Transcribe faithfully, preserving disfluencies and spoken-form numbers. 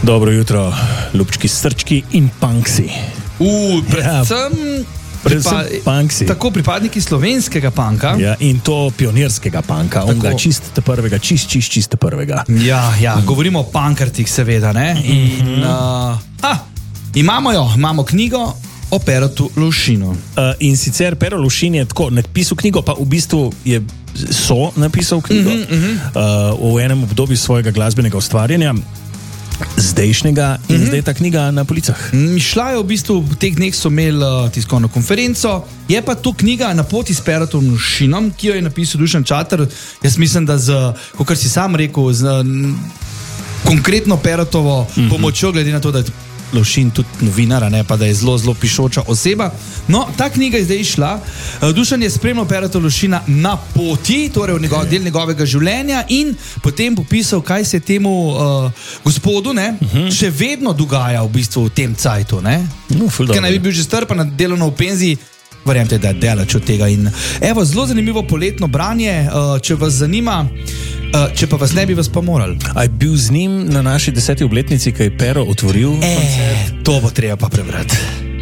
Dobro jutro, ljubčki, srčki in punksi. Uh, predvsem, ja, predvsem pripa punksi. Tako pripadniki slovenskega punka. Ja, in to pionirskega punka, onega čist prvega, čist, čist, čist prvega. Ja, ja, mm. govorimo o punkartih, seveda, ne? In, mm -hmm. uh, ah, imamo jo, imamo knjigo o Perotu Lovšinu. Uh, in sicer Pero Lovšin je tako napisal knjigo, pa v bistvu je so napisal knjigo mm -hmm. uh, v enem obdobju svojega glasbenega ustvarjanja. Zdajšnjega in mm -hmm. zdaj ta knjiga na policah. Šla je v bistvu, v teh dneh so imeli uh, tiskovno konferenco, je pa to knjiga Na poti s Perotom Lovšinom, ki jo je napisal Dušan Čater. Jaz mislim, da z, kot si sam rekel, z m, konkretno Perotovo mm -hmm. pomočjo, glede na to, da je Lovšin tudi novinar, ne pa da je zelo, zelo pišoča oseba. No, ta knjiga je zdaj šla. Dušan je spremljal Perota Lovšina na poti, torej v njegov, del njegovega življenja in potem popisal, kaj se temu uh, gospodu ne, uh -huh. še vedno dogaja v bistvu v tem cajtu. No, ker naj bi bil že strpan delovno v penziji. Verjamete, da je delač od tega. In evo, zelo zanimivo poletno branje, uh, če vas zanima. Uh, če pa vas ne bi, vas pa morali. A je bil z njim na naši deseti obletnici, ki je Pero otvoril? E, to bo treba pa prebrati.